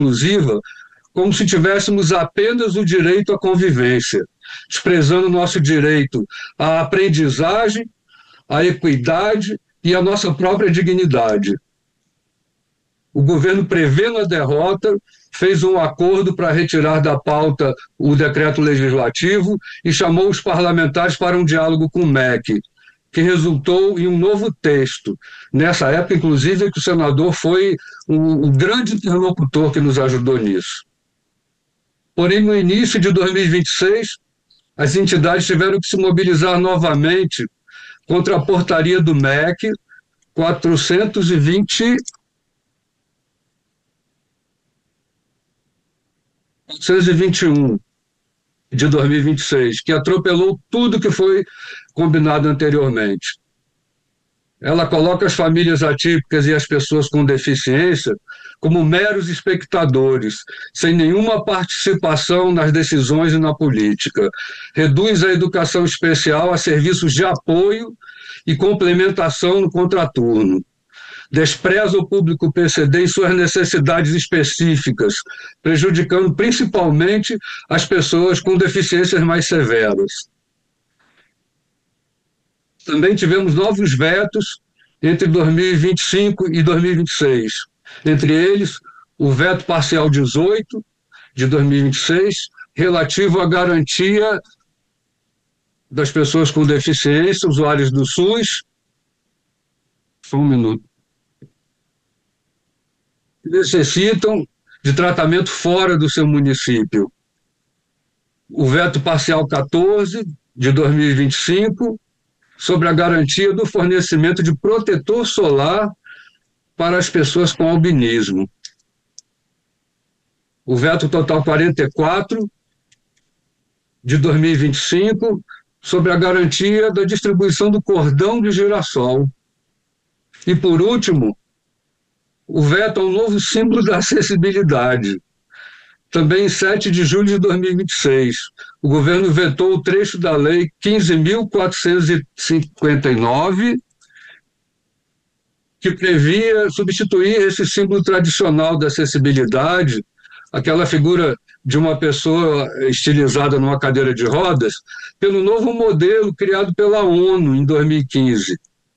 inclusiva como se tivéssemos apenas o direito à convivência, desprezando o nosso direito à aprendizagem, à equidade e à nossa própria dignidade. O governo, prevendo a derrota, fez um acordo para retirar da pauta o decreto legislativo e chamou os parlamentares para um diálogo com o MEC, que resultou em um novo texto. Nessa época, inclusive, que o senador foi o grande interlocutor que nos ajudou nisso. Porém, no início de 2026, as entidades tiveram que se mobilizar novamente contra a portaria do MEC 421 de 2026, que atropelou tudo que foi combinado anteriormente. Ela coloca as famílias atípicas e as pessoas com deficiência como meros espectadores, sem nenhuma participação nas decisões e na política. Reduz a educação especial a serviços de apoio e complementação no contraturno. Despreza o público PCD em suas necessidades específicas, prejudicando principalmente as pessoas com deficiências mais severas. Também tivemos novos vetos entre 2025 e 2026. Entre eles, o veto parcial 18 de 2026, relativo à garantia das pessoas com deficiência, usuários do SUS. Só um minuto. Que necessitam de tratamento fora do seu município. O veto parcial 14 de 2025, sobre a garantia do fornecimento de protetor solar para as pessoas com albinismo. O veto total 44 de 2025, sobre a garantia da distribuição do cordão de girassol. E, por último, o veto ao novo símbolo da acessibilidade. Também em 7 de julho de 2026, o governo vetou o trecho da Lei 15.459, que previa substituir esse símbolo tradicional da acessibilidade, aquela figura de uma pessoa estilizada numa cadeira de rodas, pelo novo modelo criado pela ONU em 2015.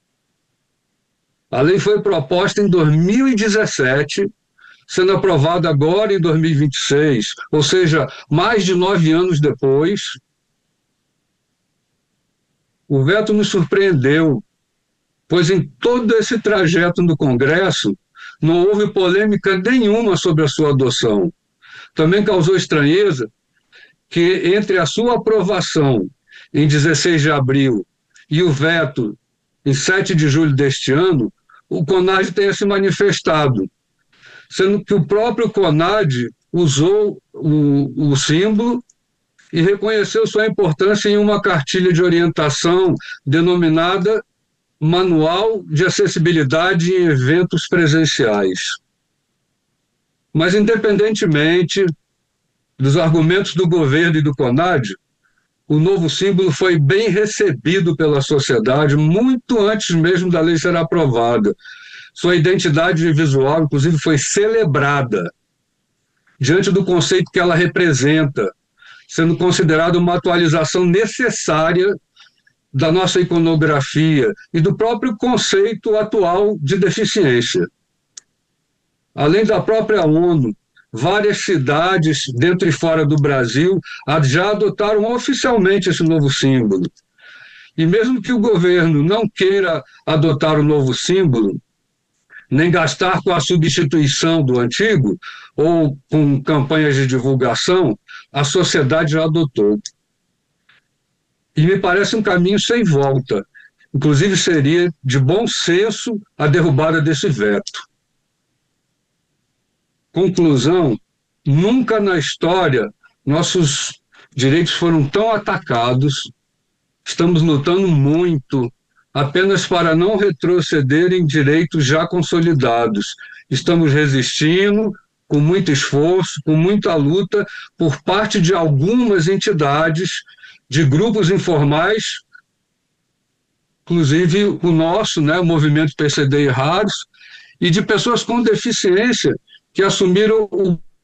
A lei foi proposta em 2017, sendo aprovada agora em 2026, ou seja, mais de 9 anos depois. O veto nos surpreendeu, pois em todo esse trajeto no Congresso não houve polêmica nenhuma sobre a sua adoção. Também causou estranheza que entre a sua aprovação em 16 de abril e o veto em 7 de julho deste ano, o CONAD tenha se manifestado, sendo que o próprio CONAD usou o símbolo e reconheceu sua importância em uma cartilha de orientação denominada Manual de Acessibilidade em Eventos Presenciais. Mas, independentemente dos argumentos do governo e do CONAD, o novo símbolo foi bem recebido pela sociedade muito antes mesmo da lei ser aprovada. Sua identidade visual, inclusive, foi celebrada diante do conceito que ela representa, sendo considerada uma atualização necessária da nossa iconografia e do próprio conceito atual de deficiência. Além da própria ONU, várias cidades dentro e fora do Brasil já adotaram oficialmente esse novo símbolo. E mesmo que o governo não queira adotar o novo símbolo, nem gastar com a substituição do antigo ou com campanhas de divulgação, a sociedade já adotou. E me parece um caminho sem volta. Inclusive, seria de bom senso a derrubada desse veto. Conclusão: nunca na história nossos direitos foram tão atacados. Estamos lutando muito apenas para não retroceder em direitos já consolidados. Estamos resistindo com muito esforço, com muita luta por parte de algumas entidades, de grupos informais, inclusive o nosso, o movimento PCD e Raros, e de pessoas com deficiência que assumiram o